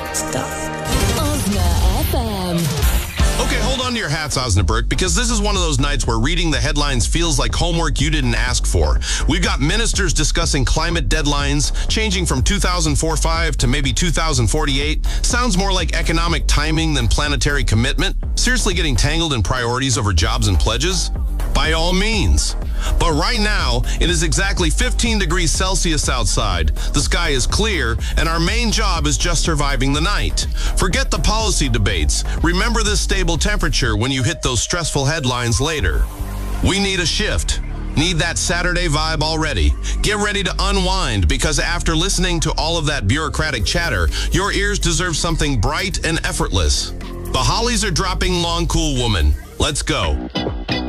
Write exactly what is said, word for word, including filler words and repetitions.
Stop. Osna F M. Okay, hold on to your hats, Osnabrück, because this is one of those nights where reading the headlines feels like homework you didn't ask for. We've got ministers discussing climate deadlines, changing from two thousand forty-five to maybe two thousand forty-eight. Sounds more like economic timing than planetary commitment. Seriously getting tangled in priorities over jobs and pledges? By all means. But right now, it is exactly fifteen degrees Celsius outside. The sky is clear, and our main job is just surviving the night. Forget the policy debates. Remember this stable temperature when you hit those stressful headlines later. We need a shift. Need that Saturday vibe already. Get ready to unwind, because after listening to all of that bureaucratic chatter, your ears deserve something bright and effortless. The Hollies are dropping Long Cool Woman. Let's go.